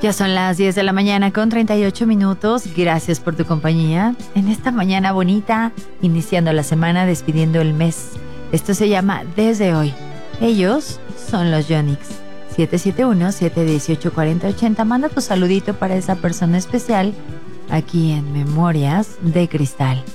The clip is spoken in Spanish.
Ya son las 10 de la mañana con 38 minutos. Gracias por tu compañía en esta mañana bonita, iniciando la semana, despidiendo el mes. Esto se llama Desde Hoy. Ellos son los Yonix. 771-718-4080. Manda tu saludito para esa persona especial aquí en Memorias de Cristal.